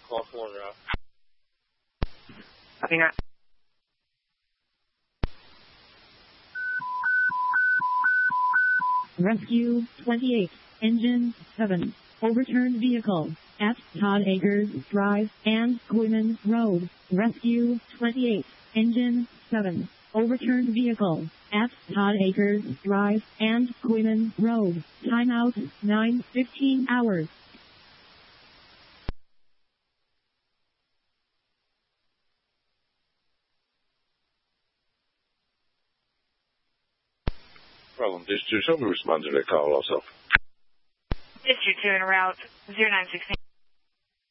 Call route. Copy that. Rescue 28, Engine 7, overturned vehicle at Todd Acres Drive and Quinlan Road. Rescue 28, Engine 7, overturned vehicle at Todd Acres Drive and Quinlan Road. Timeout 9:15 hours. Problem District 2, show me respond to that call also. District 2 en route 0916.